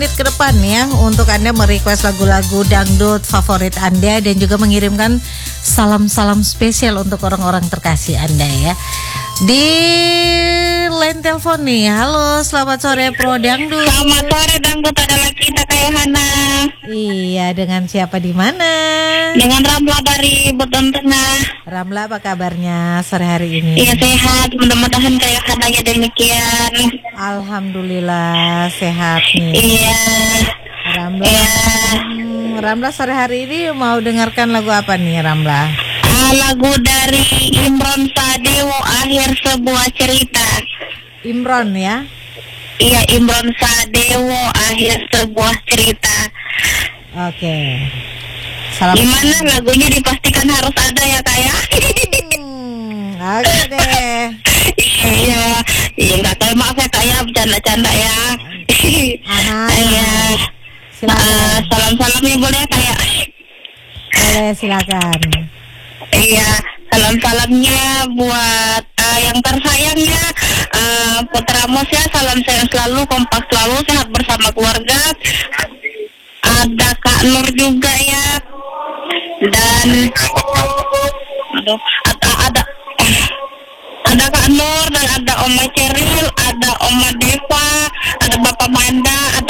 Menit ke depan ya untuk Anda merequest lagu-lagu dangdut favorit Anda dan juga mengirimkan salam-salam spesial untuk orang-orang terkasih Anda ya. Di line telepon nih. Halo, selamat sore Pro Dangdut. Selamat sore dangdut, adalah kita kayak Hana. Iya, dengan siapa di mana? Dengan Ramla dari Buton Tengah. Ramla, apa kabarnya sore hari ini? Iya sehat, mudah-mudahan kayak Hananya demikian. Alhamdulillah sehat nih. Iya. Ramla. Iya. Ramla sore hari ini mau dengarkan lagu apa nih Ramla? Lagu dari Imron Sadewo, Akhir Sebuah Cerita. Imron ya? Iya, Imron Sadewo, Akhir Sebuah Cerita. Oke. Salam. Gimana lagunya dipastikan harus ada ya kayak? Oke deh. Iya, iya nggak tahu, maaf ya kayak bercanda-canda ya. Iya. Silakan. Salam-salamnya boleh kayak? Boleh, silakan. Iya, salam-salamnya buat yang tersayangnya Putra Amos ya, salam sayang selalu, kompak selalu, sehat bersama keluarga. Ada Kak Nur juga ya, dan ada Kak Nur dan ada Oma Ceril, ada Oma Deva, ada Bapak Manda, ada